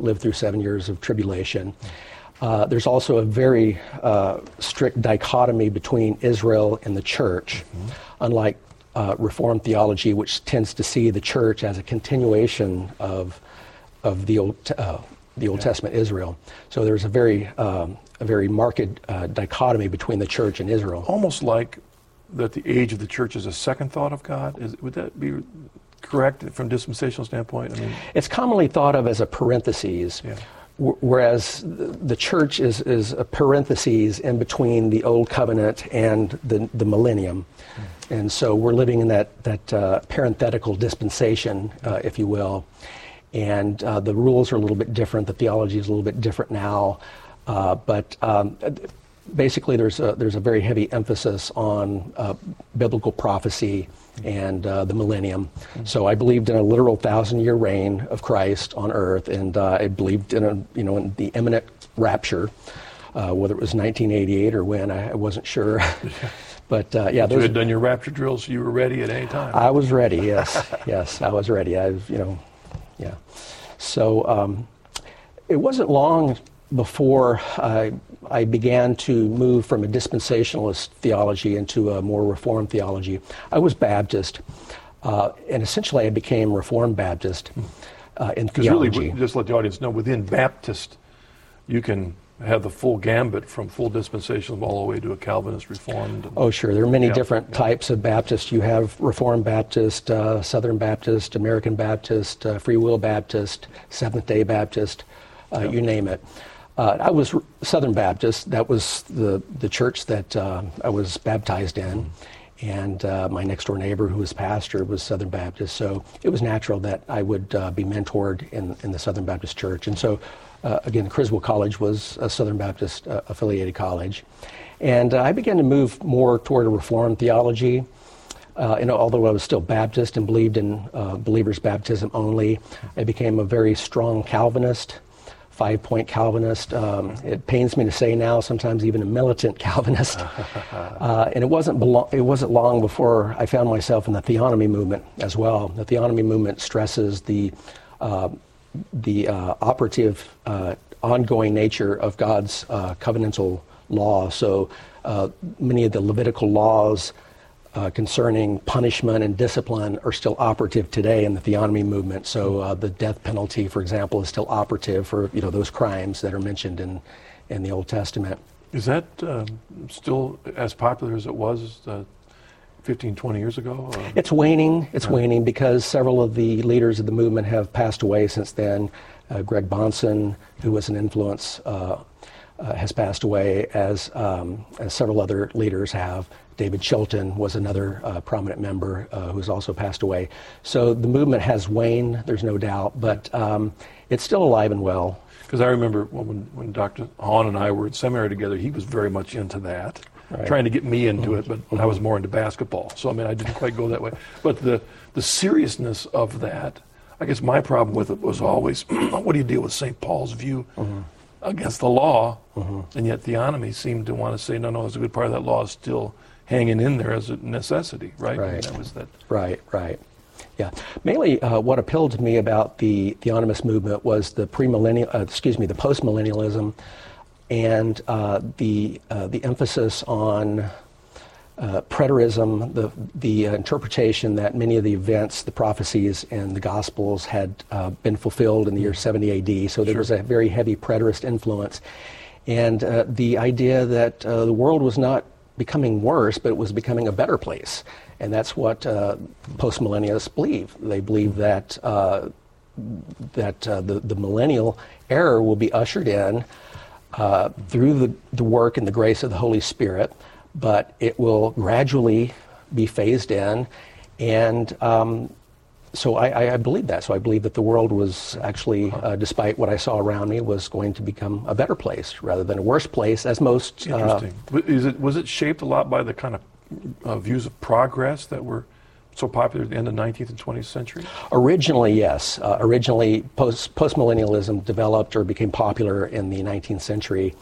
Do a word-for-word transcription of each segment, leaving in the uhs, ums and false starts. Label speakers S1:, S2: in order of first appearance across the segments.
S1: lived through seven years of tribulation. Uh, there's also a very uh, strict dichotomy between Israel and the church, mm-hmm. unlike uh, Reformed theology, which tends to see the church as a continuation of of the Old uh, the Old yeah. Testament Israel. So there's a very um, a very marked uh, dichotomy between the church and Israel.
S2: Almost like that the age of the church is a second thought of God. Is, would that be correct from dispensational standpoint? I mean,
S1: it's commonly thought of as a parenthesis. Yeah. Whereas the church is, is a parenthesis in between the Old Covenant and the, the millennium. Mm. And so we're living in that, that uh, parenthetical dispensation, uh, if you will. And uh, the rules are a little bit different. The theology is a little bit different now. Uh, but um, basically there's a, there's a very heavy emphasis on uh, biblical prophecy and uh, the millennium. Mm-hmm. So I believed in a literal thousand-year reign of Christ on earth, and uh, I believed in a, you know, in the imminent rapture, uh, whether it was nineteen eighty-eight or when, I, I wasn't sure. But uh, yeah,
S2: you had done your rapture drills, so you were ready at any time.
S1: I was ready. Yes, yes, I was ready. I, you know, yeah. So um, it wasn't long before I, I began to move from a dispensationalist theology into a more Reformed theology. I was Baptist, uh, and essentially I became Reformed Baptist uh, in theology.
S2: Because really, just let the audience know, within Baptist, you can have the full gambit from full dispensationalism all the way to a Calvinist Reformed. And,
S1: oh, sure. There are many
S2: yeah,
S1: different
S2: yeah.
S1: types of Baptist. You have Reformed Baptist, uh, Southern Baptist, American Baptist, uh, Free Will Baptist, Seventh-day Baptist, uh, yeah. you name it. Uh, I was Southern Baptist. That was the, the church that uh, I was baptized in. And uh, my next door neighbor, who was pastor, was Southern Baptist. So it was natural that I would uh, be mentored in, in the Southern Baptist Church. And so, uh, again, Criswell College was a Southern Baptist uh, affiliated college. And uh, I began to move more toward a Reformed theology. Uh, and although I was still Baptist and believed in uh, believers' baptism only, I became a very strong Calvinist. Five-point Calvinist. Um, it pains me to say now, sometimes even a militant Calvinist. Uh, and it wasn't belo- it wasn't long before I found myself in the theonomy movement as well. The theonomy movement stresses the uh, the uh, operative, uh, ongoing nature of God's uh, covenantal law. So uh, many of the Levitical laws Uh, concerning punishment and discipline are still operative today in the theonomy movement. So uh, the death penalty, for example, is still operative for you know those crimes that are mentioned in, in the Old Testament.
S2: Is that um, still as popular as it was uh, fifteen, twenty years ago? Or?
S1: It's waning. It's yeah. waning because several of the leaders of the movement have passed away since then. Uh, Greg Bonson, who was an influence, uh, uh, has passed away, as, um, as several other leaders have. David Chilton was another uh, prominent member uh, who's also passed away. So the movement has waned, there's no doubt, but um, it's still alive and well.
S2: Because I remember when, when Doctor Hahn and I were at seminary together, he was very much into that, right. trying to get me into mm-hmm. it, but mm-hmm. I was more into basketball. So, I mean, I didn't quite go that way. But the, the seriousness of that, I guess my problem with it was always, what do you deal with Saint Paul's view mm-hmm. against the law? Mm-hmm. And yet theonomy seemed to want to say, no, no, it's a good part of that law is still hanging in there as a necessity, right?
S1: Right.
S2: That was that.
S1: Right, right. Yeah. Mainly, uh, what appealed to me about the theonomist movement was the premillennial, uh, excuse me, the postmillennialism, and uh, the uh, the emphasis on uh, preterism, the the uh, interpretation that many of the events, the prophecies, and the Gospels had uh, been fulfilled in the year seventy A D. So there
S2: sure.
S1: was a very heavy preterist influence, and uh, the idea that uh, the world was not becoming worse, but it was becoming a better place. And that's what uh, postmillennialists believe. They believe that uh, that uh, the, the millennial era will be ushered in uh, through the, the work and the grace of the Holy Spirit, but it will gradually be phased in. And um, so I, I believe that. So I believe that the world was actually, uh, despite what I saw around me, was going to become a better place rather than a worse place, as most...
S2: Interesting. Uh, Is it, was it shaped a lot by the kind of uh, views of progress that were so popular at the end of the nineteenth and twentieth century?
S1: Originally, yes. Uh, originally, post, postmillennialism developed or became popular in the nineteenth century.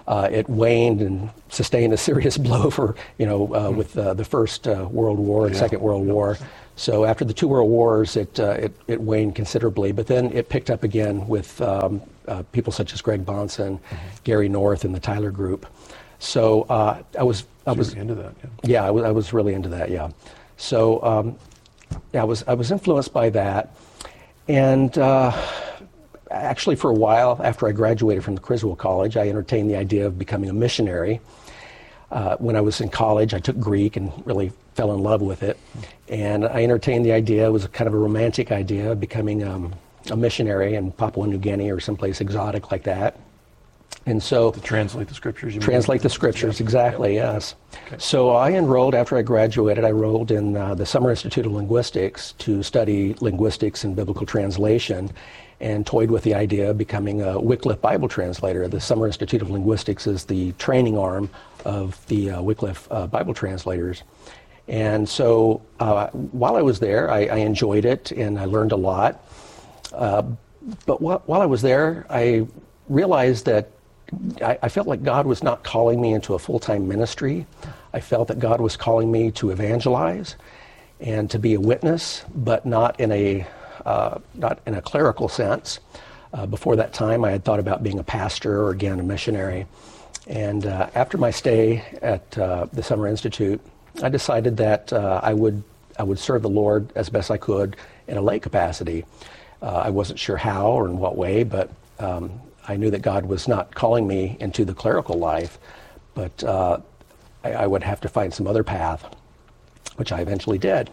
S1: uh, it waned and sustained a serious blow for, you know, uh, mm-hmm. with uh, the First uh, World War and yeah. Second World War. So after the two World Wars, it, uh, it, it waned considerably, but then it picked up again with um, uh, people such as Greg Bahnsen, mm-hmm. Gary North, and the Tyler Group. So uh, I was I
S2: so
S1: was
S2: into that. Yeah,
S1: yeah I, was, I was really into that. Yeah, so um, yeah, I was I was influenced by that, and uh, actually for a while after I graduated from the Criswell College, I entertained the idea of becoming a missionary. Uh, when I was in college, I took Greek and really fell in love with it. And I entertained the idea, it was kind of a romantic idea, of becoming um, a missionary in Papua New Guinea or someplace exotic like that. And so...
S2: To translate the scriptures, you mean?
S1: Translate the scriptures, exactly, yes. Okay. So I enrolled, after I graduated, I enrolled in uh, the Summer Institute of Linguistics to study linguistics and biblical translation, and toyed with the idea of becoming a Wycliffe Bible translator. The Summer Institute of Linguistics is the training arm of the uh, Wycliffe uh, Bible translators. And so uh, while I was there, I, I enjoyed it and I learned a lot. Uh, but wh- while I was there, I realized that I, I felt like God was not calling me into a full-time ministry. I felt that God was calling me to evangelize and to be a witness, but not in a uh, not in a clerical sense. Uh, before that time, I had thought about being a pastor or, again, a missionary. And uh, after my stay at uh, the Summer Institute, I decided that uh, I would I would serve the Lord as best I could in a lay capacity. Uh, I wasn't sure how or in what way, but um, I knew that God was not calling me into the clerical life, but uh, I, I would have to find some other path, which I eventually did.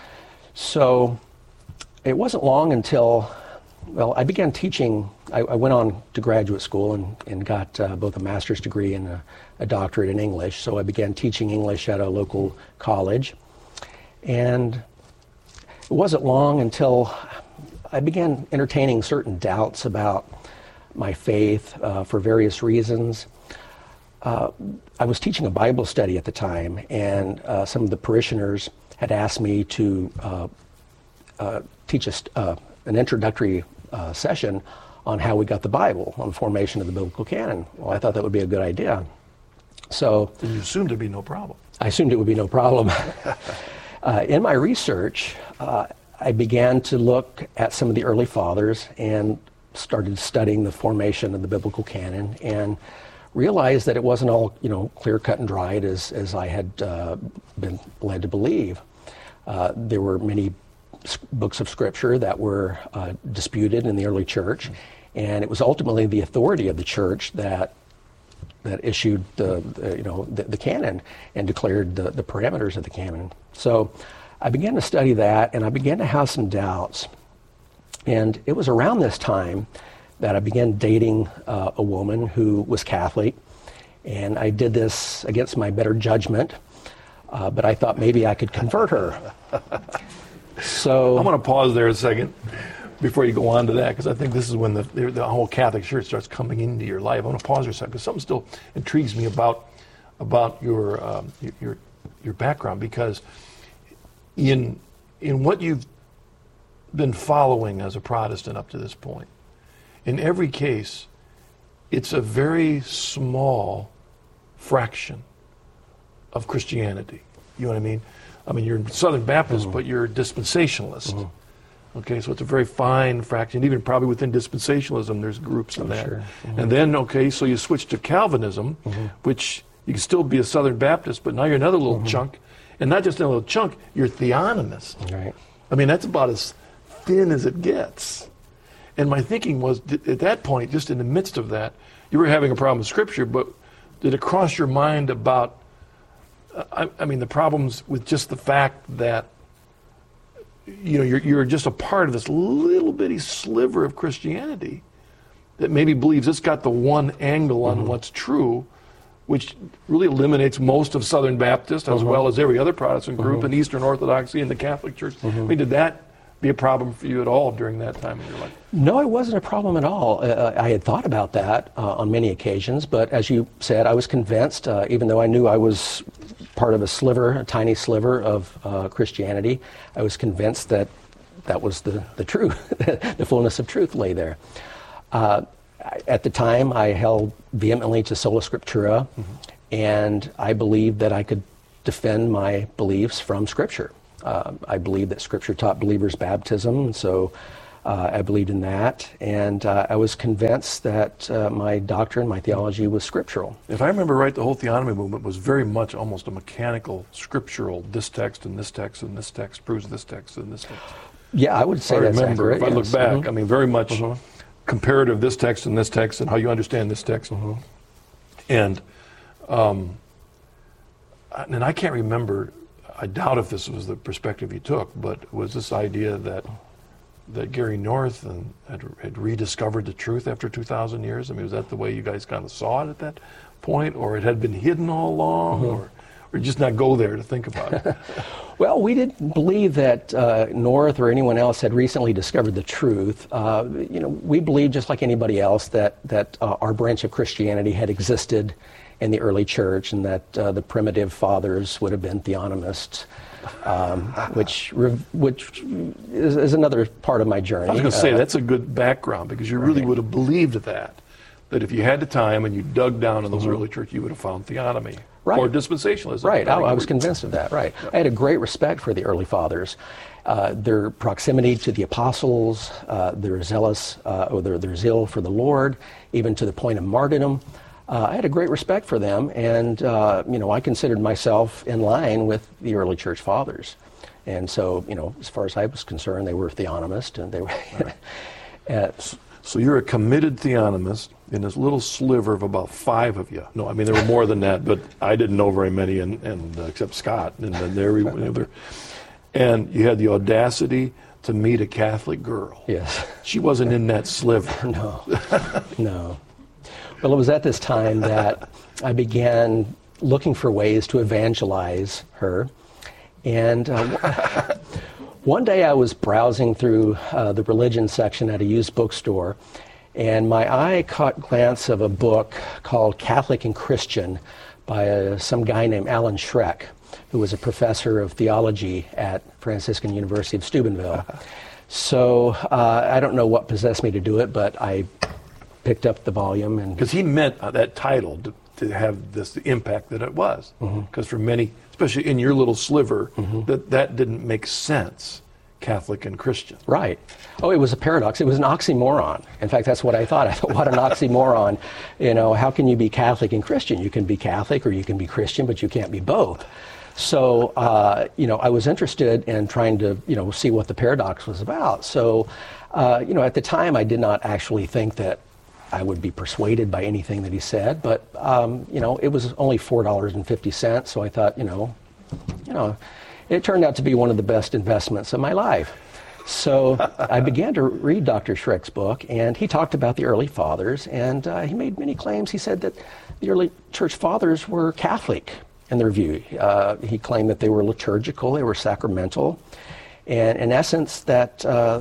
S1: So it wasn't long until, well, I began teaching. I, I went on to graduate school and, and got uh, both a master's degree and a, a doctorate in English. So I began teaching English at a local college. And it wasn't long until I began entertaining certain doubts about my faith uh, for various reasons. Uh, I was teaching a Bible study at the time, and uh, some of the parishioners had asked me to uh, uh, teach a st- uh, an introductory uh, session on how we got the Bible, on the formation of the biblical canon. Well, I thought that would be a good idea. So
S2: and you assumed there'd be no problem.
S1: I assumed it would be no problem. uh, in my research, uh, I began to look at some of the early fathers and started studying the formation of the biblical canon and realized that it wasn't all, you know, clear cut and dried as, as I had uh, been led to believe. Uh, there were many books of scripture that were uh, disputed in the early church, and it was ultimately the authority of the church that that issued the, the you know the, the canon and declared the, the parameters of the canon. So I began to study that, and I began to have some doubts. And it was around this time that I began dating uh, a woman who was Catholic, and I did this against my better judgment, uh, but I thought maybe I could convert her. So
S2: I'm going to pause there a second before you go on to that, because I think this is when the, the whole Catholic Church starts coming into your life. I'm going to pause there a second, because something still intrigues me about about your um, your your background, because in in what you've been following as a Protestant up to this point, in every case, it's a very small fraction of Christianity. You know what I mean? I mean, you're Southern Baptist, mm-hmm. but you're a dispensationalist. Mm-hmm. Okay, so it's a very fine fraction. Even probably within dispensationalism, there's groups in oh, that. Sure. Mm-hmm. And then, okay, so you switch to Calvinism, mm-hmm. which you can still be a Southern Baptist, but now you're another little mm-hmm. chunk. And not just a little chunk, you're theonomist.
S1: Right.
S2: I mean, that's about as thin as it gets. And my thinking was, at that point, just in the midst of that, you were having a problem with Scripture, but did it cross your mind about, uh, I, I mean, the problems with just the fact that, you know, you're, you're just a part of this little bitty sliver of Christianity that maybe believes it's got the one angle on mm-hmm. what's true, which really eliminates most of Southern Baptist as mm-hmm. well as every other Protestant group mm-hmm. and Eastern Orthodoxy and the Catholic Church. Mm-hmm. I mean, did that be a problem for you at all during that time in your life?
S1: No, it wasn't a problem at all. Uh, I had thought about that uh, on many occasions, but as you said, I was convinced, uh, even though I knew I was part of a sliver, a tiny sliver of uh, Christianity, I was convinced that that was the, the truth, the fullness of truth lay there. Uh, at the time, I held vehemently to sola scriptura, mm-hmm. and I believed that I could defend my beliefs from Scripture. Uh, I believed that Scripture taught believers baptism, and so uh, I believed in that, and uh, I was convinced that uh, my doctrine, my theology was scriptural.
S2: If I remember right, the whole theonomy movement was very much almost a mechanical, scriptural, this text and this text and this text proves this text and this text.
S1: Yeah, I would say
S2: I
S1: that's
S2: remember,
S1: accurate,
S2: if I look
S1: yes.
S2: back,
S1: Mm-hmm.
S2: I mean, very much
S1: Mm-hmm.
S2: comparative this text and this text and how you understand this text.
S1: Mm-hmm.
S2: And um, and I can't remember, I doubt if this was the perspective he took, but was this idea that that Gary North and had, had rediscovered the truth after two thousand years? I mean, was that the way you guys kind of saw it at that point, or it had been hidden all along, mm-hmm. or, or just not go there to think about it?
S1: Well, we didn't believe that uh, North or anyone else had recently discovered the truth. Uh, you know, we believed, just like anybody else, that that uh, our branch of Christianity had existed in the early church, and that uh, the primitive fathers would have been theonomists, um, which which is, is another part of my journey.
S2: I was going to say,
S1: uh,
S2: that's a good background, because you really
S1: right.
S2: would have believed that, that if you had the time and you dug down in those
S1: mm-hmm.
S2: early church, you would have found theonomy.
S1: Right.
S2: Or dispensationalism.
S1: Right, I, I was convinced of that, right.
S2: Yeah.
S1: I had a great respect for the early fathers. Uh, their proximity to the apostles, uh, their zealous, uh, or their, their zeal for the Lord, even to the point of martyrdom. Uh, I had a great respect for them, and uh, you know, I considered myself in line with the early church fathers. And so, you know, as far as I was concerned, they were theonomist, and they were... uh,
S2: So you're a committed theonomist in this little sliver of about five of you. No, I mean, there were more than that, but I didn't know very many, and, and uh, except Scott. And then there we were. And you had the audacity to meet a Catholic girl.
S1: Yes.
S2: She wasn't in that sliver.
S1: No, no. Well, it was at this time that I began looking for ways to evangelize her. And uh, one day I was browsing through uh, the religion section at a used bookstore, and my eye caught glance of a book called Catholic and Christian by uh, some guy named Alan Schreck, who was a professor of theology at Franciscan University of Steubenville. So uh, I don't know what possessed me to do it, but I picked up the volume. and
S2: Because he meant uh, that title to, to have this the impact that it was. Because mm-hmm. for many, especially in your little sliver, mm-hmm. that, that didn't make sense, Catholic and Christian.
S1: Right. Oh, it was a paradox. It was an oxymoron. In fact, that's what I thought. I thought, what an oxymoron. You know, how can you be Catholic and Christian? You can be Catholic or you can be Christian, but you can't be both. So, uh, you know, I was interested in trying to, you know, see what the paradox was about. So, uh, you know, at the time, I did not actually think that I would be persuaded by anything that he said, but, um, you know, it was only four dollars and fifty cents, so I thought, you know, you know, it turned out to be one of the best investments of my life. So I began to read Doctor Schreck's book, and he talked about the early fathers, and uh, he made many claims. He said that the early church fathers were Catholic in their view. Uh, he claimed that they were liturgical, they were sacramental, and in essence that uh,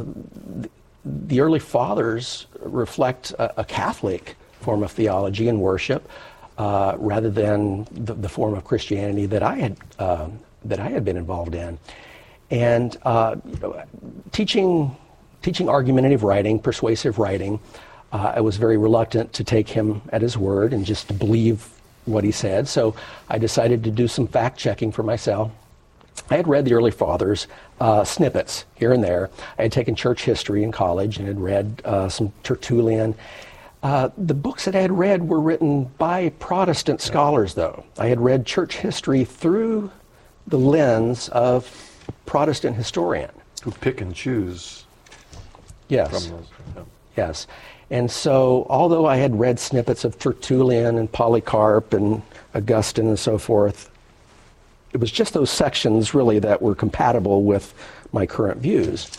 S1: the early fathers reflect a, a Catholic form of theology and worship uh, rather than the, the form of Christianity that I had uh, that I had been involved in. And uh, you know, teaching teaching argumentative writing, persuasive writing, uh, I was very reluctant to take him at his word and just to believe what he said. So I decided to do some fact checking for myself. I had read the early fathers, uh, snippets here and there. I had taken church history in college and had read uh, some Tertullian. Uh, the books that I had read were written by Protestant scholars, though. I had read church history through the lens of a Protestant historian.
S2: Who pick and choose
S1: yes.
S2: from those. Yeah.
S1: Yes. And so, although I had read snippets of Tertullian and Polycarp and Augustine and so forth, it was just those sections really that were compatible with my current views.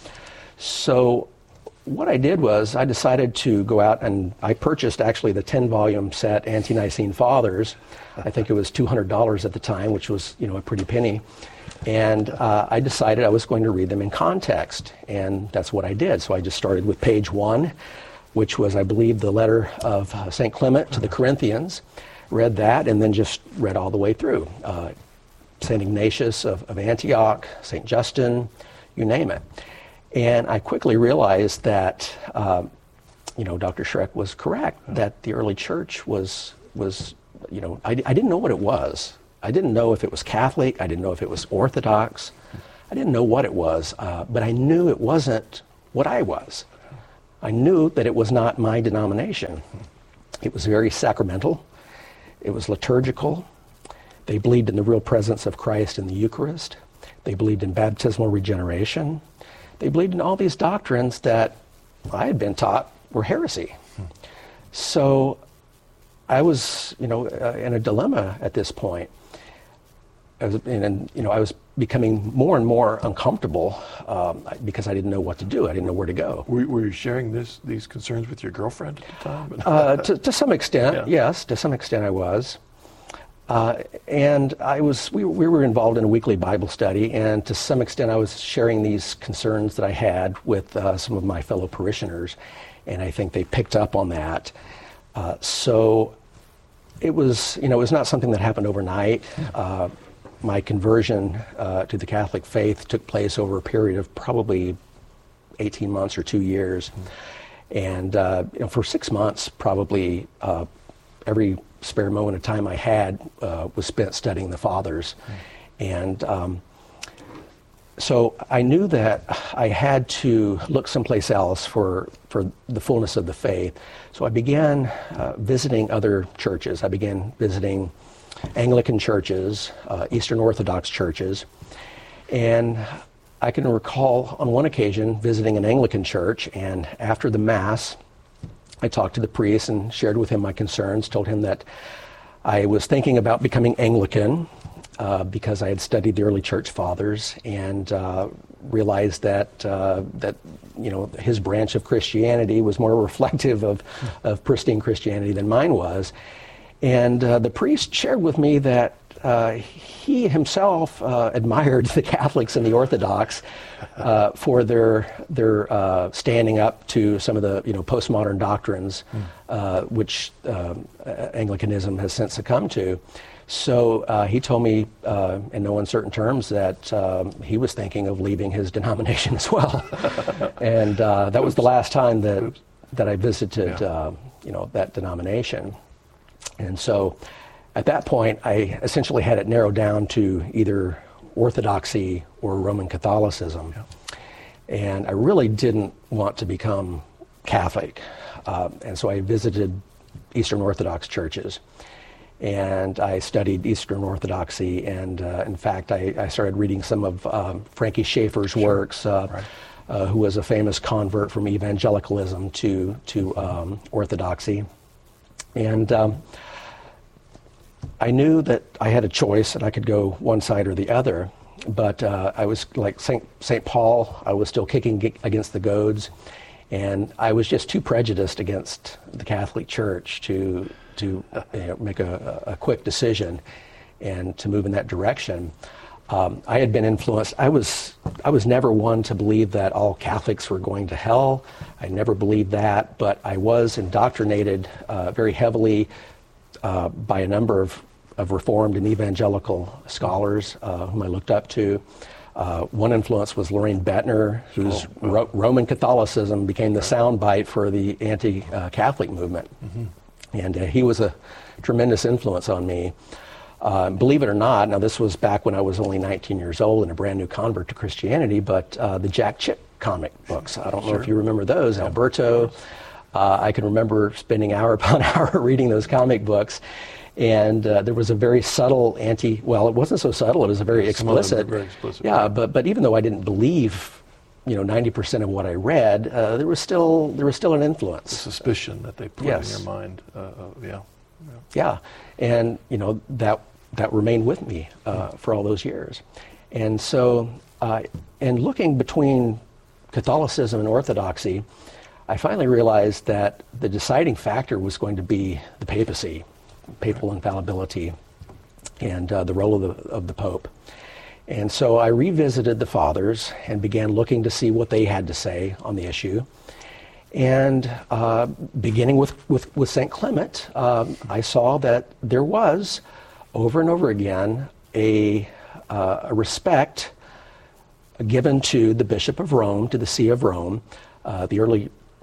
S1: So what I did was I decided to go out and I purchased actually the ten volume set Ante-Nicene Fathers. I think it was two hundred dollars at the time, which was, you know, a pretty penny. And uh, I decided I was going to read them in context, and that's what I did. So I just started with page one, which was, I believe, the letter of uh, Saint Clement to the Corinthians, read that, and then just read all the way through. Uh, Saint Ignatius of, of Antioch, Saint Justin, you name it. And I quickly realized that uh, you know, Doctor Schreck was correct, that the early church was, was you know, I, I didn't know what it was. I didn't know if it was Catholic. I didn't know if it was Orthodox. I didn't know what it was, uh, but I knew it wasn't what I was. I knew that it was not my denomination. It was very sacramental. It was liturgical. They believed in the real presence of Christ in the Eucharist. They believed in baptismal regeneration. They believed in all these doctrines that I had been taught were heresy. So I was, you know, uh, in a dilemma at this point. I was, and, you know, I was becoming more and more uncomfortable um, because I didn't know what to do. I didn't know where to go.
S2: Were, were you sharing this, these concerns with your girlfriend at the time?
S1: uh, to, to some extent,
S2: yeah.
S1: yes. To some extent, I was. Uh, and I was. We, we were involved in a weekly Bible study, and to some extent, I was sharing these concerns that I had with uh, some of my fellow parishioners, and I think they picked up on that. Uh, so it was, you know, it was not something that happened overnight. Uh, my conversion uh, to the Catholic faith took place over a period of probably eighteen months or two years. And uh, you know, for six months, probably uh, every spare moment of time I had uh, was spent studying the Fathers. And um, so I knew that I had to look someplace else for, for the fullness of the faith. So I began uh, visiting other churches. I began visiting Anglican churches, uh, Eastern Orthodox churches, and I can recall on one occasion visiting an Anglican church, and after the Mass, I talked to the priest and shared with him my concerns, told him that I was thinking about becoming Anglican uh, because I had studied the early church fathers, and uh, realized that uh, that you know his branch of Christianity was more reflective of, of pristine Christianity than mine was. And uh, the priest shared with me that uh, he himself uh, admired the Catholics and the Orthodox uh, for their their uh, standing up to some of the you know postmodern doctrines, uh, which uh, Anglicanism has since succumbed to. So uh, he told me uh, in no uncertain terms that um, he was thinking of leaving his denomination as well. And uh, that was the last time that that I visited
S2: Yeah.
S1: uh, you know that denomination. And so at that point, I essentially had it narrowed down to either Orthodoxy or Roman Catholicism. Yeah. And I really didn't want to become Catholic. Uh, and so I visited Eastern Orthodox churches. And I studied Eastern Orthodoxy. And uh, in fact, I, I started reading some of um, Frankie Schaeffer's sure. works, uh, right. uh, who was a famous convert from evangelicalism to, to um, Orthodoxy. And um, I knew that I had a choice and I could go one side or the other, but uh, I was like Saint Saint Paul, I was still kicking against the goads, and I was just too prejudiced against the Catholic Church to, to you know, make a, a quick decision and to move in that direction. Um, I had been influenced. I was I was never one to believe that all Catholics were going to hell. I never believed that, but I was indoctrinated uh, very heavily uh, by a number of, of Reformed and evangelical scholars uh, whom I looked up to. Uh, one influence was Loraine Bettner, whose oh, oh. Ro- Roman Catholicism became the soundbite for the anti-Catholic movement. Mm-hmm. And uh, he was a tremendous influence on me. Uh, believe it or not, now this was back when I was only nineteen years old and a brand new convert to Christianity, but uh, the Jack Chick comic books, I don't know sure. if you remember those, yeah, Alberto. Uh, I can remember spending hour upon hour reading those comic books, and uh, there was a very subtle anti, well, it wasn't so subtle, it was a very explicit.
S2: Very explicit.
S1: Yeah, right. but, but even though I didn't believe, you know, ninety percent of what I read, uh, there was still there was still an influence.
S2: The suspicion that they put
S1: yes.
S2: in your mind, uh, uh, yeah. yeah.
S1: Yeah, and, you know, that that remained with me uh, for all those years. And so, uh, in looking between Catholicism and Orthodoxy, I finally realized that the deciding factor was going to be the papacy, papal infallibility, and uh, the role of the, of the Pope. And so I revisited the Fathers and began looking to see what they had to say on the issue. And uh, beginning with, with, with Saint Clement, um, I saw that there was, over and over again, a, uh, a respect given to the Bishop of Rome, to the See of Rome. Uh, the early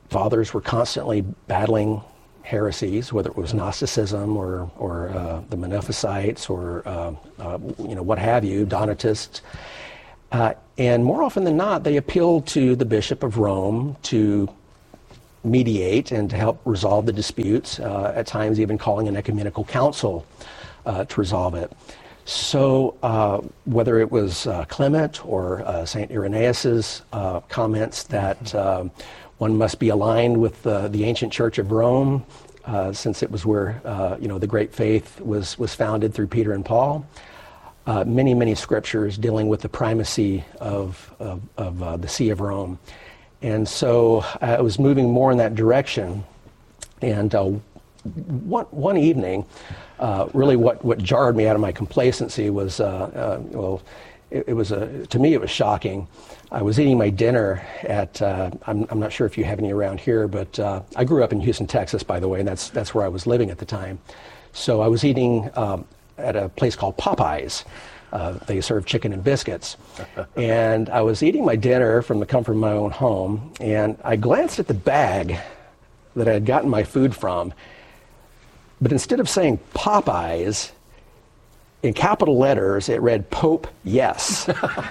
S1: fathers were constantly battling heresies, whether it was Gnosticism or, or uh, the Monophysites or uh, uh, you know, what have you, Donatists. Uh, and more often than not, they appealed to the Bishop of Rome to mediate and to help resolve the disputes, uh, at times even calling an ecumenical council uh, to resolve it. So uh, whether it was uh, Clement or uh, Saint Irenaeus's uh, comments that uh, one must be aligned with uh, the ancient Church of Rome, uh, since it was where uh, you know the great faith was was founded through Peter and Paul. Uh, many many scriptures dealing with the primacy of of, of uh, the See of Rome. And so I was moving more in that direction. And uh, one, one evening, uh, really what, what jarred me out of my complacency was, uh, uh, well, it, it was, a, to me it was shocking. I was eating my dinner at, uh, I'm, I'm not sure if you have any around here, but uh, I grew up in Houston, Texas, by the way, and that's, that's where I was living at the time. So I was eating um, at a place called Popeyes. Uh, they serve chicken and biscuits. And I was eating my dinner from the comfort of my own home, and I glanced at the bag that I had gotten my food from, but instead of saying Popeyes, in capital letters, it read Pope Yes.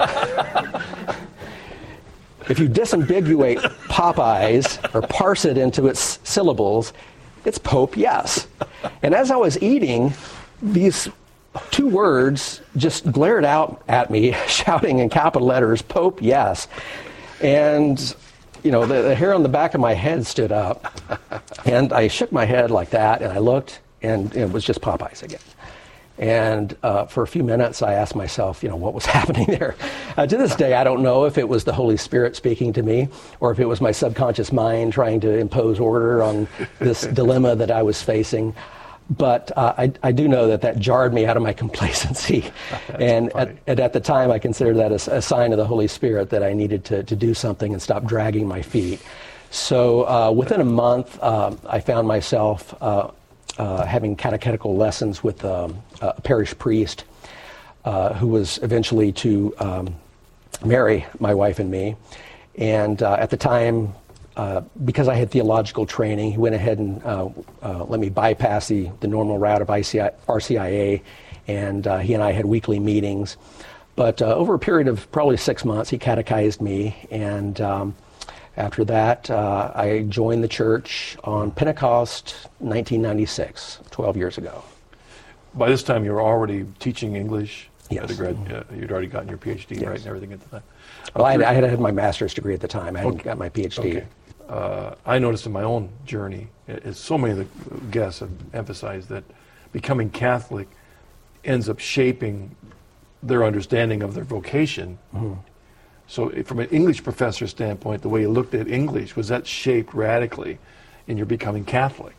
S1: If you disambiguate Popeyes or parse it into its syllables, it's Pope Yes. And as I was eating, these two words just glared out at me, shouting in capital letters, Pope Yes. And, you know, the, the hair on the back of my head stood up. And I shook my head like that, and I looked, and it was just Popeyes again. And uh, for a few minutes, I asked myself, you know, what was happening there? Uh, to this day, I don't know if it was the Holy Spirit speaking to me, or if it was my subconscious mind trying to impose order on this dilemma that I was facing. But uh, I, I do know that that jarred me out of my complacency. and, at, and at the time, I considered that a, a sign of the Holy Spirit that I needed to, to do something and stop dragging my feet. So uh, within a month, um, I found myself uh, uh, having catechetical lessons with um, a parish priest uh, who was eventually to um, marry my wife and me. And uh, at the time, Uh, because I had theological training, he went ahead and uh, uh, let me bypass the, the normal route of I C I, R C I A, and uh, he and I had weekly meetings. But uh, over a period of probably six months, he catechized me, and um, after that, uh, I joined the church on Pentecost nineteen ninety-six, twelve years ago.
S2: By this time, you were already teaching English?
S1: Yes.
S2: At a grad, uh, you'd already gotten your PhD,
S1: Yes.
S2: right, and everything at the time?
S1: Well, I had, I had had my master's degree at the time. I hadn't
S2: Okay.
S1: got my PhD.
S2: Okay. Uh, I noticed in my own journey, as so many of the guests have emphasized, that becoming Catholic ends up shaping their understanding of their vocation. Mm-hmm. So from an English professor standpoint, the way you looked at English, was that shaped radically in your becoming Catholic?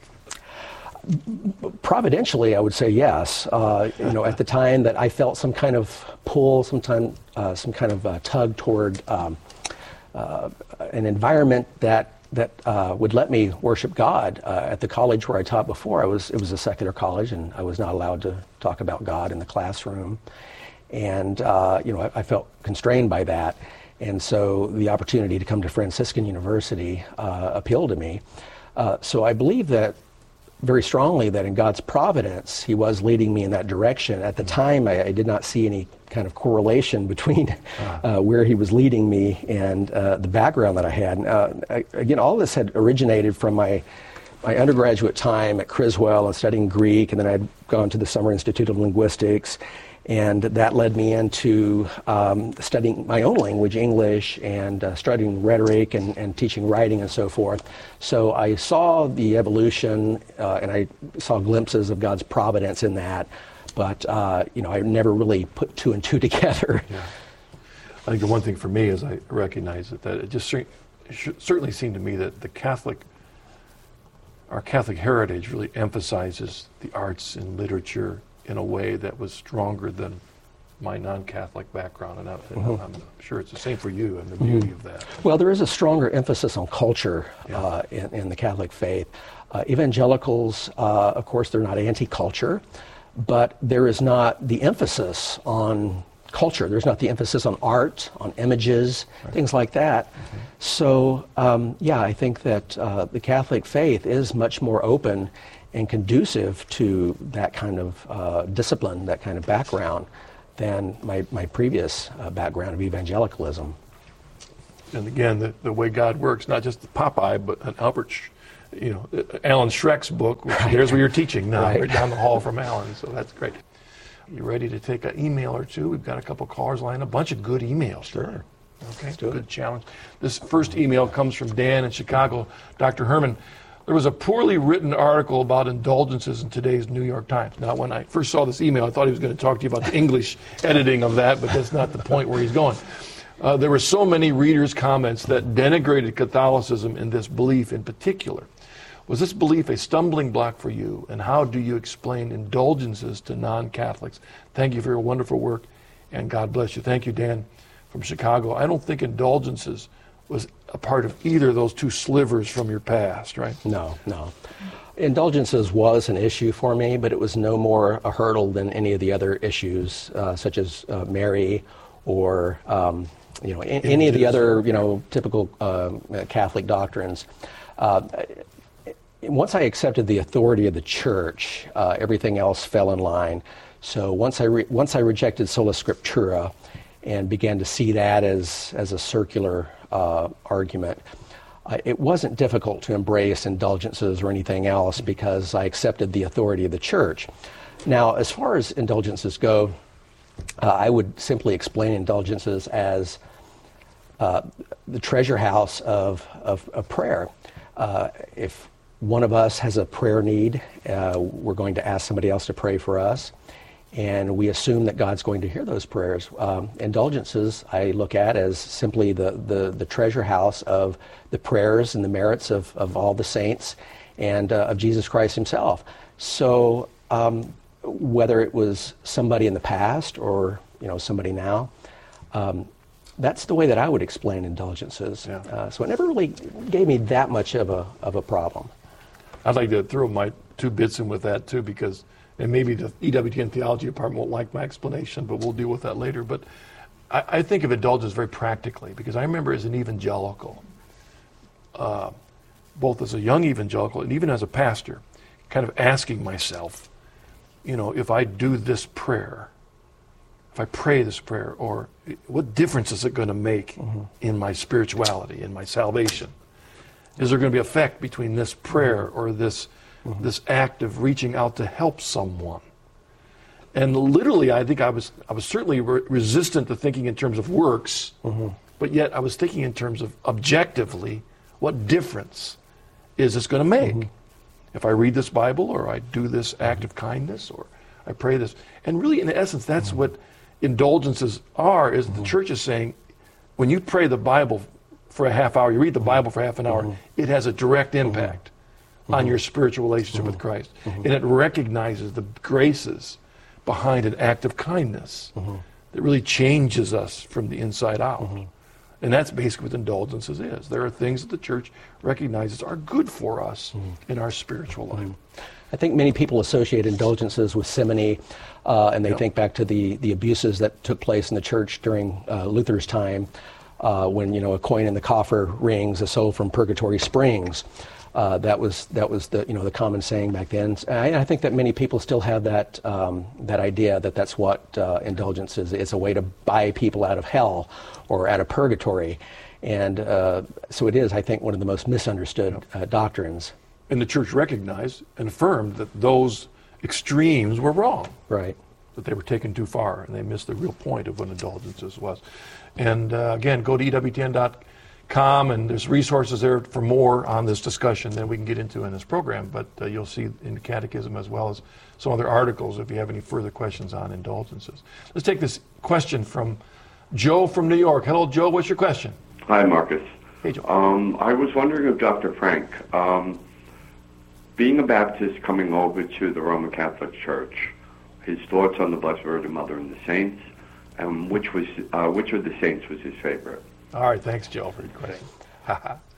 S1: Providentially, I would say yes. Uh, you know, at the time that I felt some kind of pull, some, time, uh, some kind of uh, tug toward um, uh, an environment that that uh, would let me worship God. Uh, at the college where I taught before, I was it was a secular college, and I was not allowed to talk about God in the classroom. And uh, you know, I, I felt constrained by that. And so the opportunity to come to Franciscan University uh, appealed to me. Uh, so I believe that very strongly that in God's providence, He was leading me in that direction. At the time, I, I did not see any kind of correlation between uh, where He was leading me and uh, the background that I had. Uh, I, again, all this had originated from my my undergraduate time at Criswell and studying Greek, and then I'd gone to the Summer Institute of Linguistics, and that led me into um, studying my own language, English, and uh, studying rhetoric and, and teaching writing and so forth. So I saw the evolution, uh, and I saw glimpses of God's providence in that, but uh, you know, I never really put two and two together.
S2: Yeah. I think the one thing for me is I recognize it, that it just cer- it certainly seemed to me that the Catholic, our Catholic heritage really emphasizes the arts and literature in a way that was stronger than my non-Catholic background, and I, mm-hmm. I'm sure it's the same for you and the beauty mm-hmm. of that.
S1: Well, there is a stronger emphasis on culture yeah. uh, in, in the Catholic faith. Uh, evangelicals, uh, of course, they're not anti-culture, but there is not the emphasis on culture. There's not the emphasis on art, on images, right. things like that. Mm-hmm. So, um, yeah, I think that uh, the Catholic faith is much more open and conducive to that kind of uh, discipline, that kind of background, than my, my previous uh, background of evangelicalism.
S2: And again, the, the way God works, not just Popeye, but an Albert, you know, Alan Schreck's book, which, right. There's where you're teaching now, right. right down the hall from Alan, so that's great. You ready to take an email or two? We've got a couple callers lined up, a bunch of good emails.
S1: Sure.
S2: Okay, good challenge. This first email comes from Dan in Chicago. Doctor Herman, there was a poorly written article about indulgences in today's New York Times. Now, when I first saw this email, I thought he was going to talk to you about the English editing of that, but that's not the point where he's going. Uh, there were so many readers' comments that denigrated Catholicism in this belief in particular. Was this belief a stumbling block for you, and how do you explain indulgences to non-Catholics? Thank you for your wonderful work, and God bless you. Thank you, Dan, from Chicago. I don't think indulgences was a part of either of those two slivers from your past, right?
S1: No, no. Indulgences was an issue for me, but it was no more a hurdle than any of the other issues, uh, such as uh, Mary or um, you know a- any of the other you know typical uh, Catholic doctrines. Uh, once I accepted the authority of the Church, uh, everything else fell in line. So once I re- once I rejected sola scriptura and began to see that as as a circular uh, argument, uh, it wasn't difficult to embrace indulgences or anything else because I accepted the authority of the Church. Now, as far as indulgences go, uh, I would simply explain indulgences as uh, the treasure house of, of, of prayer. Uh, if one of us has a prayer need, uh, we're going to ask somebody else to pray for us, and we assume that God's going to hear those prayers. Um, indulgences I look at as simply the, the, the treasure house of the prayers and the merits of, of all the saints and uh, of Jesus Christ himself. So um, whether it was somebody in the past or you know somebody now, um, that's the way that I would explain indulgences. Yeah. Uh, so it never really gave me that much of a of a problem.
S2: I'd like to throw my two bits in with that too, because and maybe the E W T N theology department won't like my explanation, but we'll deal with that later. But I, I think of indulgence very practically, because I remember as an evangelical, uh, both as a young evangelical and even as a pastor, kind of asking myself, you know, if I do this prayer, if I pray this prayer, or what difference is it going to make mm-hmm. in my spirituality, in my salvation? Is there going to be effect between this prayer or this Mm-hmm. this act of reaching out to help someone? And literally, I think I was I was certainly re- resistant to thinking in terms of works, mm-hmm. but yet I was thinking in terms of objectively, what difference is this going to make? Mm-hmm. If I read this Bible, or I do this act of kindness, or I pray this. And really, in essence, that's mm-hmm. what indulgences are, is mm-hmm. the Church is saying, when you pray the Bible for a half hour, you read the Bible for half an hour, mm-hmm. it has a direct impact Mm-hmm. on your spiritual relationship mm-hmm. with Christ. Mm-hmm. And it recognizes the graces behind an act of kindness mm-hmm. that really changes us from the inside out. Mm-hmm. And that's basically what indulgences is. There are things that the Church recognizes are good for us mm-hmm. in our spiritual life.
S1: Mm-hmm. I think many people associate indulgences with simony, uh, and they yep. think back to the, the abuses that took place in the Church during uh, Luther's time, uh, when you know a coin in the coffer rings, a soul from purgatory springs. Uh, that was that was the you know the common saying back then. I, I think that many people still have that um, that idea that that's what uh, indulgence is. It's a way to buy people out of hell or out of purgatory, and uh, so it is. I think one of the most misunderstood uh, doctrines.
S2: And the Church recognized and affirmed that those extremes were wrong.
S1: Right.
S2: That they were taken too far, and they missed the real point of what indulgences was. And uh, again, go to E W T N dot com, and there's resources there for more on this discussion than we can get into in this program, but uh, you'll see in the Catechism as well as some other articles if you have any further questions on indulgences. Let's take this question from Joe from New York. Hello, Joe. What's your question?
S3: Hi, Marcus.
S2: Hey, Joe.
S3: Um, I was wondering of Doctor Frank, um, being a Baptist coming over to the Roman Catholic Church, his thoughts on the Blessed Virgin Mother and the saints, and which was uh, which of the saints was his favorite?
S2: All right, thanks, Joe, for your question.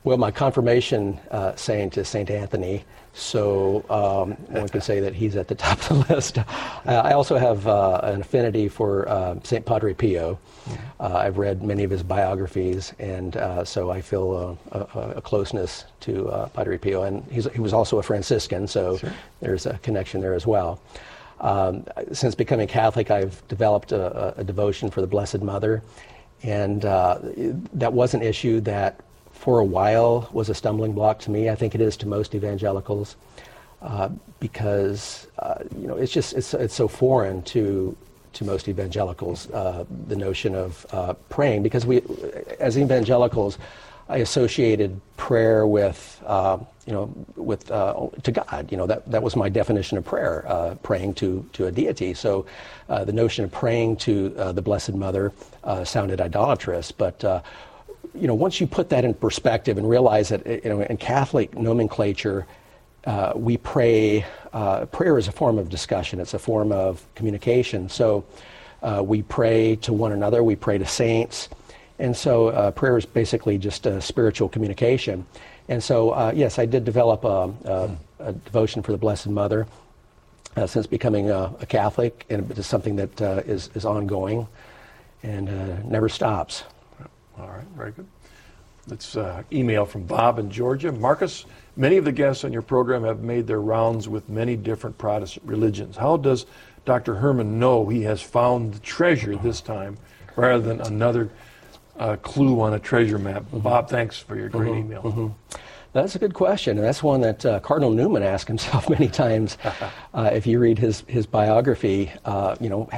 S1: Well, my confirmation uh, saint is Saint Anthony, so um, one can say that he's at the top of the list. Uh, I also have uh, an affinity for uh, Saint Padre Pio. Uh, I've read many of his biographies, and uh, so I feel uh, a, a closeness to uh, Padre Pio. And he's, he was also a Franciscan, so sure. There's a connection there as well. Um, since becoming Catholic, I've developed a, a devotion for the Blessed Mother, and uh, that was an issue that for a while was a stumbling block to me. I think it is to most evangelicals, uh, because uh, you know it's just it's it's so foreign to to most evangelicals, uh, the notion of uh, praying, because we, as evangelicals, I associated prayer with uh, you know with uh, to God. You know that that was my definition of prayer, uh, praying to to a deity. So uh, the notion of praying to uh, the Blessed Mother uh, sounded idolatrous, but uh, you know, once you put that in perspective and realize that, you know, in Catholic nomenclature, uh, we pray, uh, prayer is a form of discussion, it's a form of communication. So uh, we pray to one another, we pray to saints, and so uh, prayer is basically just a spiritual communication. And so, uh, yes, I did develop a, a, a devotion for the Blessed Mother uh, since becoming a, a Catholic, and it is something that uh, is, is ongoing and uh, never stops.
S2: All right, very good. Let's uh, email from Bob in Georgia. Marcus, many of the guests on your program have made their rounds with many different Protestant religions. How does Doctor Herman know he has found the treasure this time rather than another uh, clue on a treasure map? Mm-hmm. Bob, thanks for your great mm-hmm. email. Mm-hmm.
S1: That's a good question, and that's one that uh, Cardinal Newman asked himself many times. uh, if you read his, his biography, uh, you know,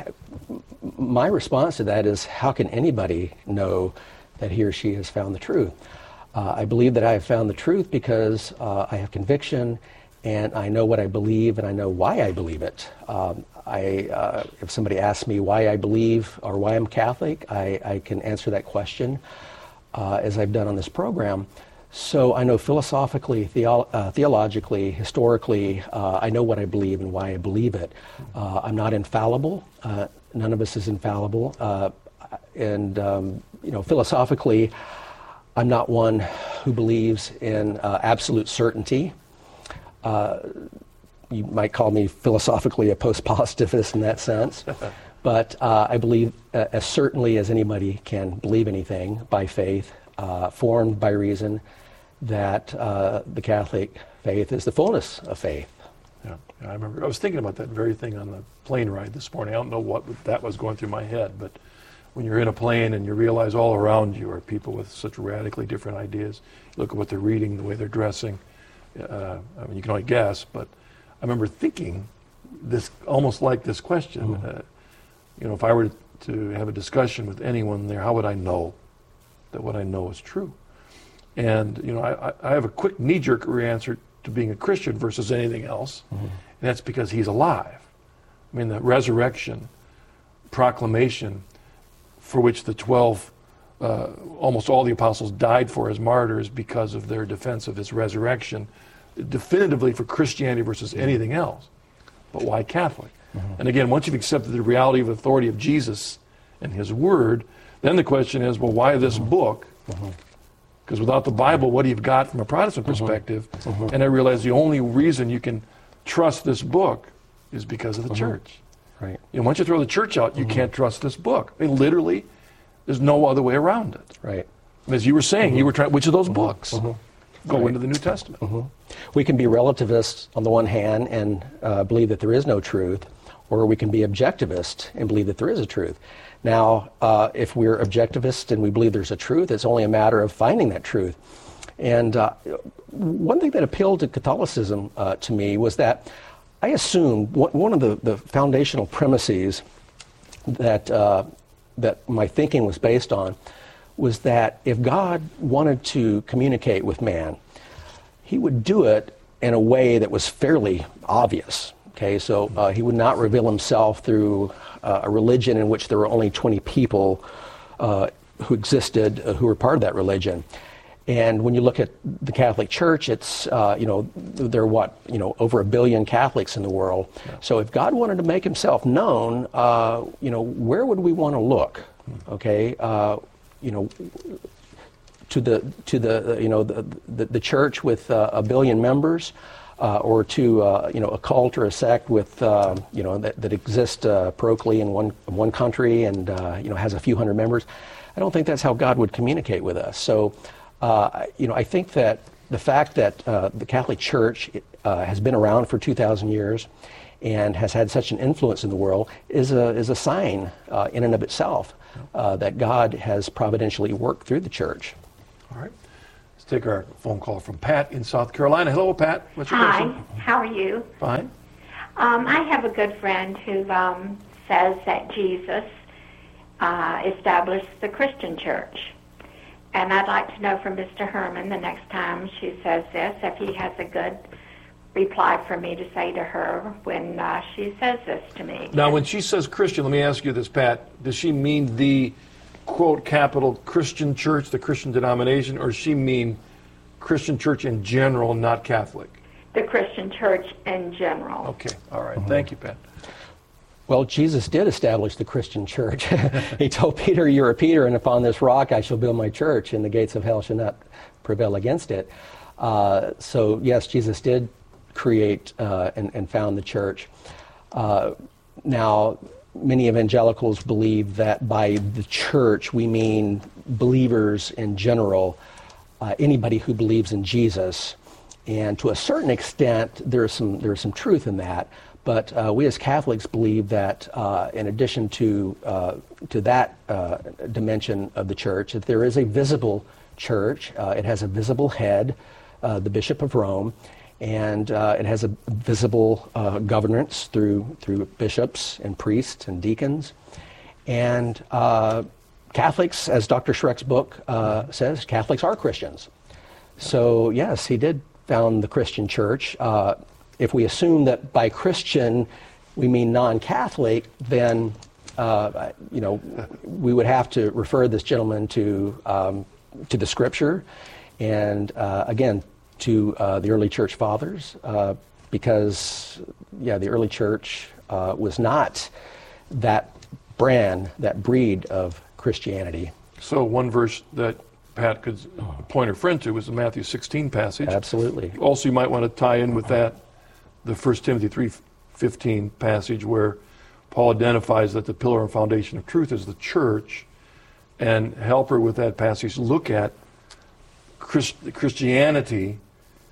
S1: my response to that is, how can anybody know that he or she has found the truth? Uh, I believe that I have found the truth because uh, I have conviction, and I know what I believe, and I know why I believe it. Um, I, uh, if somebody asks me why I believe or why I'm Catholic, I, I can answer that question uh, as I've done on this program. So I know philosophically, theo- uh, theologically, historically, uh, I know what I believe and why I believe it. Uh, I'm not infallible. Uh, none of us is infallible. Uh, and um, you know, philosophically, I'm not one who believes in uh, absolute certainty. Uh, you might call me philosophically a post-positivist in that sense. But uh, I believe uh, as certainly as anybody can believe anything by faith, uh, formed by reason, that uh, the Catholic faith is the fullness of faith.
S2: Yeah, I remember. I was thinking about that very thing on the plane ride this morning. I don't know what that was going through my head, but when you're in a plane and you realize all around you are people with such radically different ideas, you look at what they're reading, the way they're dressing. Uh, I mean, you can only guess, but I remember thinking this, almost like this question. Mm-hmm. Uh, you know, if I were to have a discussion with anyone there, how would I know that what I know is true? And, you know, I, I have a quick knee-jerk answer to being a Christian versus anything else, mm-hmm. and that's because he's alive. I mean, the resurrection, proclamation, for which the twelve, uh, almost all the apostles died for as martyrs because of their defense of his resurrection, definitively for Christianity versus anything else. But why Catholic? Mm-hmm. And again, once you've accepted the reality of authority of Jesus and his word, then the question is, well, why this mm-hmm. book? Mm-hmm. Because without the Bible, what do you got from a Protestant perspective? Mm-hmm. And I realized the only reason you can trust this book is because of the mm-hmm. church.
S1: Right. You
S2: know, once you throw the church out, you mm-hmm. can't trust this book. I mean, literally, there's no other way around it.
S1: Right.
S2: And as you were saying, mm-hmm. you were trying, which of those mm-hmm. books
S1: mm-hmm.
S2: go
S1: right.
S2: into the New Testament?
S1: Mm-hmm. We can be relativists on the one hand and uh, believe that there is no truth, or we can be objectivist and believe that there is a truth. Now, uh, if we're objectivist and we believe there's a truth, it's only a matter of finding that truth. And uh, one thing that appealed to Catholicism uh, to me was that I assumed one of the, the foundational premises that uh, that my thinking was based on was that if God wanted to communicate with man, he would do it in a way that was fairly obvious. Okay, so uh, he would not reveal himself through uh, a religion in which there were only twenty people uh, who existed, uh, who were part of that religion. And when you look at the Catholic Church, it's, uh, you know, there are what, you know, over a billion Catholics in the world. Yeah. So if God wanted to make himself known, uh, you know, where would we want to look? Okay, uh, you know, to the to the you know the the, the church with uh, a billion members, uh, or to uh, you know a cult or a sect with uh, you know that, that exists uh, parochially in one one country and uh, you know has a few hundred members. I don't think that's how God would communicate with us. So uh, you know I think that the fact that uh, the Catholic Church uh, has been around for two thousand years and has had such an influence in the world is a is a sign uh, in and of itself uh, that God has providentially worked through the church.
S2: All right. Let's take our phone call from Pat in South Carolina. Hello, Pat. What's your
S4: Hi.
S2: question?
S4: How are you?
S2: Fine.
S4: Um, I have a good friend who um, says that Jesus uh, established the Christian church. And I'd like to know from Mister Herman the next time she says this, if he has a good reply for me to say to her when uh, she says this to me.
S2: Now, when she says Christian, let me ask you this, Pat. Does she mean the, quote, capital Christian church, the Christian denomination, or does she mean Christian church in general, not Catholic?
S4: The Christian church in general.
S2: Okay. All right. Mm-hmm. Thank you, Pat.
S1: Well, Jesus did establish the Christian church. He told Peter, "You're a Peter, and upon this rock I shall build my church, and the gates of hell shall not prevail against it." Uh, so, yes, Jesus did create uh, and, and found the church. Uh, now, many evangelicals believe that by the church we mean believers in general, uh, anybody who believes in Jesus. And to a certain extent, there's some there's some truth in that. But uh, we as Catholics believe that uh, in addition to uh, to that uh, dimension of the church, that there is a visible church. Uh, it has a visible head, uh, the Bishop of Rome, and uh, it has a visible uh, governance through through bishops and priests and deacons. And uh, Catholics, as Doctor Schreck's book uh, says, Catholics are Christians. So yes, he did found the Christian church. Uh, if we assume that by Christian we mean non-Catholic, then uh, you know we would have to refer this gentleman to um, to the Scripture, and uh, again to uh, the early church fathers, uh, because yeah, the early church uh, was not that brand, that breed of Christianity.
S2: So one verse that Pat could point her friend to was the Matthew sixteen passage.
S1: Absolutely.
S2: Also, you might want to tie in with that the First Timothy three fifteen passage where Paul identifies that the pillar and foundation of truth is the church, and help her with that passage look at Christ- Christianity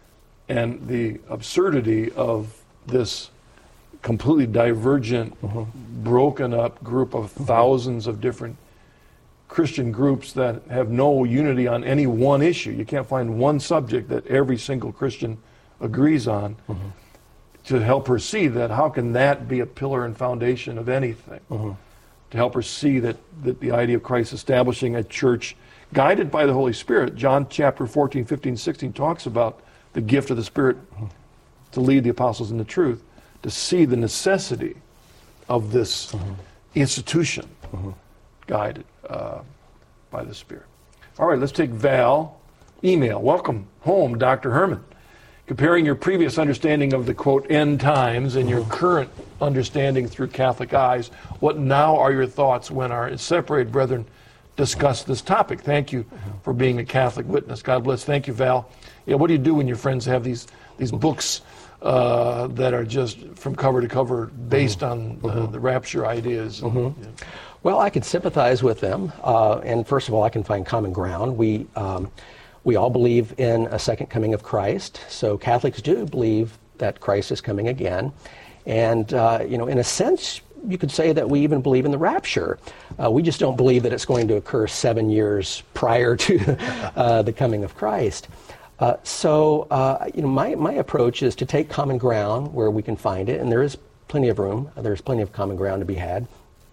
S2: and the absurdity of this completely divergent, uh-huh. broken up group of uh-huh. thousands of different Christian groups that have no unity on any one issue. You can't find one subject that every single Christian agrees on. Uh-huh. To help her see that, how can that be a pillar and foundation of anything? Uh-huh. To help her see that, that the idea of Christ establishing a church guided by the Holy Spirit. John chapter fourteen, fifteen, sixteen talks about the gift of the Spirit uh-huh. to lead the apostles in the truth, to see the necessity of this uh-huh. institution uh-huh. guided uh, by the Spirit. All right, let's take Val. Email. Welcome home, Doctor Herman. Comparing your previous understanding of the, quote, end times and your current understanding through Catholic eyes, what now are your thoughts when our separated brethren discuss this topic? Thank you for being a Catholic witness. God bless. Thank you, Val. Yeah, what do you do when your friends have these these books uh, that are just from cover to cover based on uh, the rapture ideas? And,
S1: mm-hmm.
S2: you know.
S1: Well, I can sympathize with them, uh, and first of all, I can find common ground. We um, We all believe in a second coming of Christ, so Catholics do believe that Christ is coming again. And, uh, you know, in a sense, you could say that we even believe in the rapture. Uh, we just don't believe that it's going to occur seven years prior to uh, the coming of Christ. Uh, so, uh, you know, my, my approach is to take common ground where we can find it, and there is plenty of room. There's plenty of common ground to be had.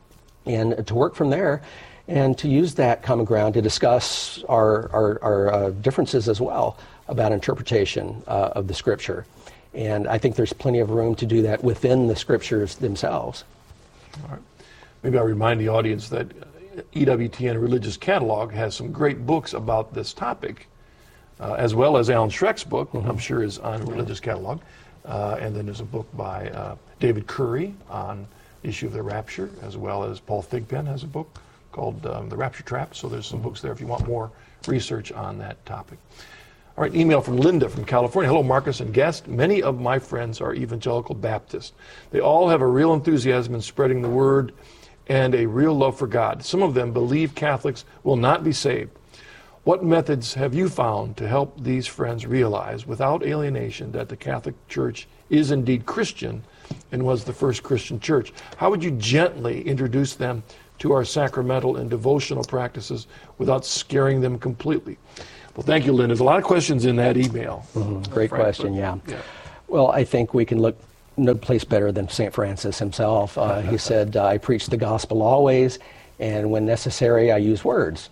S1: And to work from there, and to use that common ground to discuss our, our, our uh, differences as well about interpretation uh, of the Scripture. And I think there's plenty of room to do that within the Scriptures themselves.
S2: All right. Maybe I'll remind the audience that E W T N Religious Catalog has some great books about this topic, uh, as well as Alan Schreck's book, mm-hmm. I'm sure is on Religious Catalog. Uh, and then there's a book by uh, David Curry on the issue of the rapture, as well as Paul Thigpen has a book called um, The Rapture Trap. So there's some books there if you want more research on that topic. All right, email from Linda from California. Hello, Marcus and guest. Many of my friends are evangelical Baptists. They all have a real enthusiasm in spreading the word and a real love for God. Some of them believe Catholics will not be saved. What methods have you found to help these friends realize, without alienation, that the Catholic Church is indeed Christian and was the first Christian church? How would you gently introduce them to our sacramental and devotional practices without scaring them completely? Well, thank you, Lynn. There's a lot of questions in that email.
S1: Mm-hmm. Great
S2: Frank,
S1: question,
S2: but,
S1: yeah.
S2: yeah.
S1: Well, I think we can look no place better than Saint Francis himself. Uh, he said, uh, I preach the gospel always, and when necessary, I use words.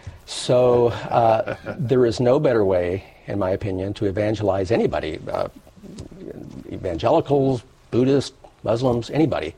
S1: So uh, there is no better way, in my opinion, to evangelize anybody, uh, evangelicals, Buddhists, Muslims, anybody,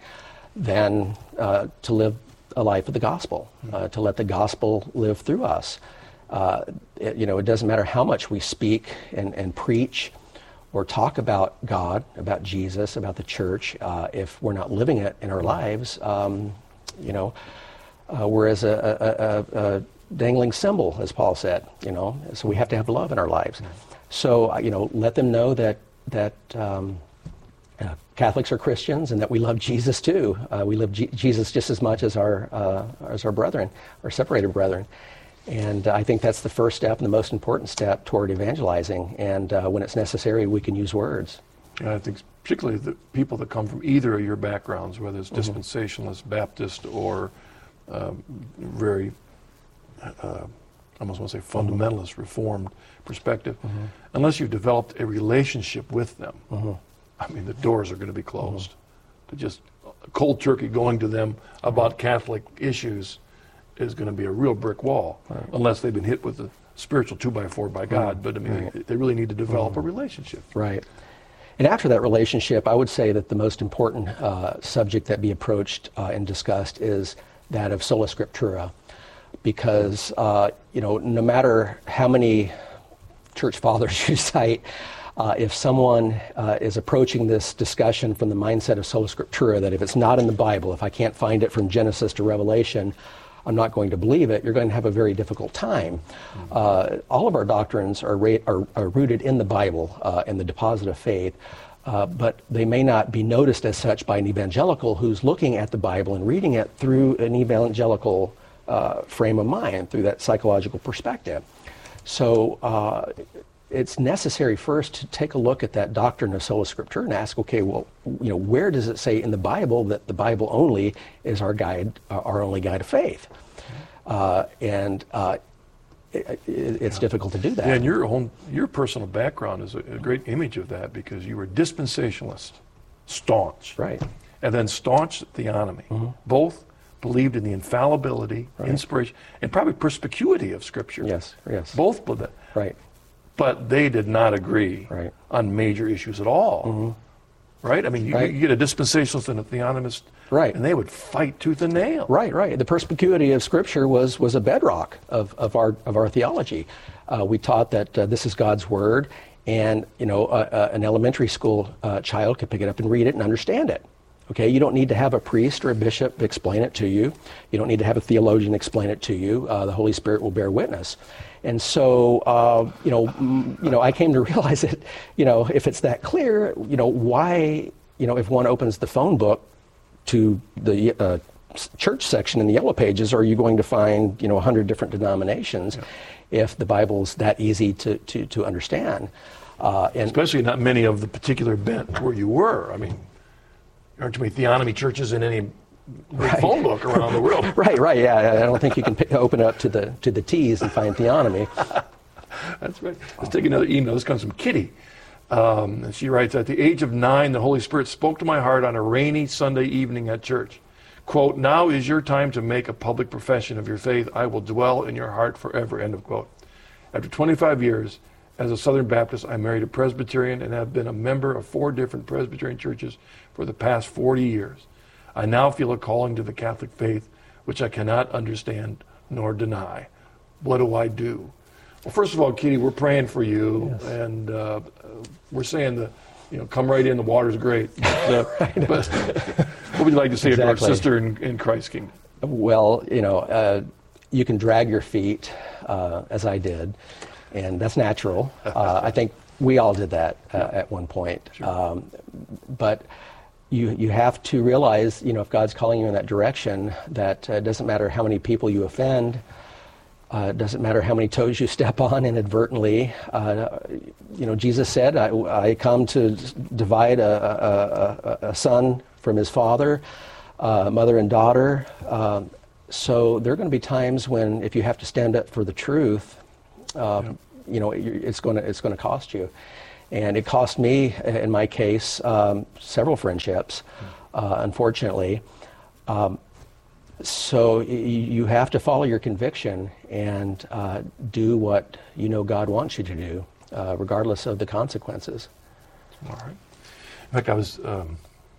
S1: than uh, to live a life of the gospel, uh, to let the gospel live through us. Uh, it, you know, it doesn't matter how much we speak and, and preach or talk about God, about Jesus, about the church, uh, if we're not living it in our lives, um, you know, uh, we're as a, a, a, a dangling symbol, as Paul said, you know, so we have to have love in our lives. So, uh, you know, let them know that, that um, uh, Catholics are Christians and that we love Jesus too. Uh, we love G- Jesus just as much as our, uh, as our brethren, our separated brethren. And I think that's the first step and the most important step toward evangelizing. And uh, when it's necessary, we can use words.
S2: And I think particularly the people that come from either of your backgrounds, whether it's mm-hmm. dispensationalist, Baptist, or um, very, uh, I almost want to say fundamentalist, mm-hmm. Reformed perspective, mm-hmm. unless you've developed a relationship with them, mm-hmm. I mean, the doors are going to be closed. Mm-hmm. To just cold turkey going to them about mm-hmm. Catholic issues is going to be a real brick wall, right. unless they've been hit with a spiritual two by four by God. Right. But I mean, right. they, they really need to develop mm. a relationship.
S1: Right. And after that relationship, I would say that the most important uh, subject that be approached uh, and discussed is that of sola scriptura, because uh, you know, no matter how many church fathers you cite, uh, if someone uh, is approaching this discussion from the mindset of sola scriptura, that if it's not in the Bible, if I can't find it from Genesis to Revelation, I'm not going to believe it, you're going to have a very difficult time. Uh, all of our doctrines are, ra- are, are rooted in the Bible uh, and the deposit of faith, uh, but they may not be noticed as such by an evangelical who's looking at the Bible and reading it through an evangelical uh, frame of mind, through that psychological perspective. So uh, it's necessary first to take a look at that doctrine of sola scriptura and ask, okay, well, you know, where does it say in the Bible that the Bible only is our guide, uh, our only guide of faith? Uh, and uh, it, it, it's yeah. difficult to do that.
S2: Yeah, and your own, your personal background is a, a great image of that, because you were dispensationalist, staunch,
S1: right,
S2: and then staunch theonomy. Mm-hmm. Both believed in the infallibility, right. inspiration, and probably perspicuity of Scripture.
S1: Yes, yes.
S2: Both believed that.
S1: Right.
S2: But they did not agree
S1: right.
S2: on major issues at all. Mm-hmm. Right? I mean, you, right. you get a dispensationalist and a theonomist,
S1: right.
S2: and they would fight tooth and nail.
S1: Right, right. The perspicuity of Scripture was was a bedrock of, of our of our theology. Uh, we taught that uh, this is God's Word, and you know, uh, uh, an elementary school uh, child could pick it up and read it and understand it. Okay, you don't need to have a priest or a bishop explain it to you. You don't need to have a theologian explain it to you. Uh, the Holy Spirit will bear witness. And so, uh, you know, m- you know, I came to realize that, you know, if it's that clear, you know, why, you know, if one opens the phone book to the uh, church section in the Yellow Pages, are you going to find, you know, a hundred different denominations yeah. if the Bible's that easy to to, to understand?
S2: Uh, and especially not many of the particular bent where you were. I mean, there aren't too many theonomy churches in any right. phone book around the world.
S1: right, right, yeah. I don't think you can pick, open it up to the to the T's and find theonomy.
S2: That's right. Let's take another email. This comes from Kitty. Um, and she writes, at the age of nine, the Holy Spirit spoke to my heart on a rainy Sunday evening at church. Quote, now is your time to make a public profession of your faith. I will dwell in your heart forever, end of quote. After twenty-five years, as a Southern Baptist, I married a Presbyterian and have been a member of four different Presbyterian churches for the past forty years. I now feel a calling to the Catholic faith, which I cannot understand nor deny. What do I do? Well, first of all, Kitty, we're praying for you, yes. and uh, we're saying that, you know, come right in, the water's great. But, uh, but what would you like to say exactly. to our sister in, in Christ's kingdom?
S1: Well, you know, uh, you can drag your feet, uh, as I did, and that's natural. Uh, I think we all did that uh, yeah. at one point. Sure. Um, but you you have to realize, you know, if God's calling you in that direction, that uh, it doesn't matter how many people you offend. Uh, it doesn't matter how many toes you step on inadvertently. Uh, you know, Jesus said, I, I come to divide a, a, a, a son from his father, uh, mother and daughter. Um, so there are going to be times when, if you have to stand up for the truth, uh, yeah. you know, it's going to it's going to cost you. And it cost me, in my case, um, several friendships, uh, unfortunately. Um, So you have to follow your conviction and uh, do what you know God wants you to do, uh, regardless of the consequences.
S2: All right. In fact, I was, um,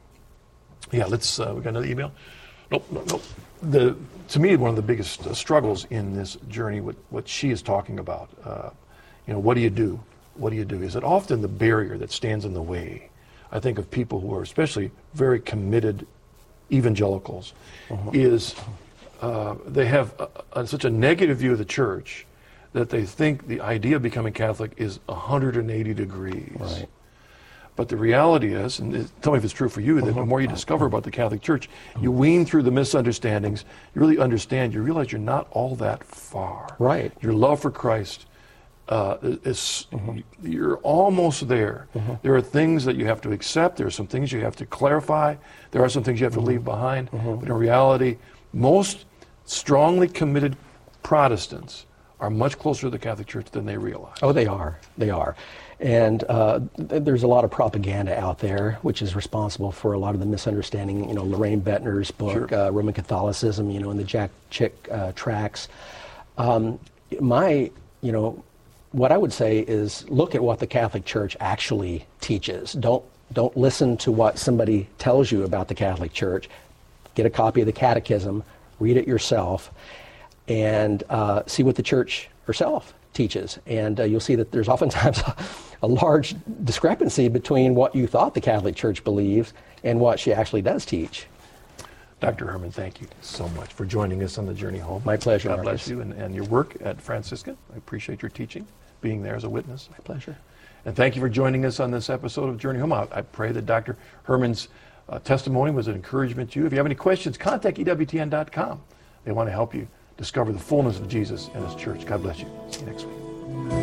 S2: yeah, let's, uh, we got another email? Nope, nope, nope. The, to me, one of the biggest uh, struggles in this journey, what, what she is talking about, uh, you know, what do you do? What do you do? Is it often the barrier that stands in the way? I think of people who are especially very committed evangelicals, uh-huh. is uh, they have a, a, such a negative view of the church that they think the idea of becoming Catholic is one hundred eighty degrees.
S1: Right.
S2: But the reality is, and it, tell me if it's true for you, that uh-huh. the more you discover about the Catholic Church, you wean through the misunderstandings, you really understand, you realize you're not all that far.
S1: Right.
S2: Your love for Christ Uh, is, uh-huh. you're almost there.
S1: Uh-huh.
S2: There are things that you have to accept. There are some things you have to clarify. There are some things you have to
S1: uh-huh.
S2: leave behind.
S1: Uh-huh.
S2: But in reality, most strongly committed Protestants are much closer to the Catholic Church than they realize.
S1: Oh, they are. They are. And uh, th- there's a lot of propaganda out there, which is responsible for a lot of the misunderstanding. You know, Lorraine Bettner's book,
S2: Sure.
S1: uh, Roman Catholicism, you know, and the Jack Chick uh, tracts. Um, my, you know, what I would say is look at what the Catholic Church actually teaches. Don't don't listen to what somebody tells you about the Catholic Church. Get a copy of the Catechism, read it yourself, and uh, see what the Church herself teaches. And uh, you'll see that there's oftentimes a, a large discrepancy between what you thought the Catholic Church believes and what she actually does teach.
S2: Doctor Herman, thank you so much for joining us on the journey home.
S1: My pleasure,
S2: God
S1: Marcus.
S2: bless you and, and your work at Franciscan. I appreciate your teaching, being there as a witness.
S1: My pleasure.
S2: And thank you for joining us on this episode of Journey Home. I, I pray that Doctor Herman's uh, testimony was an encouragement to you. If you have any questions, contact E W T N dot com. They want to help you discover the fullness of Jesus and His church. God bless you. See you next week.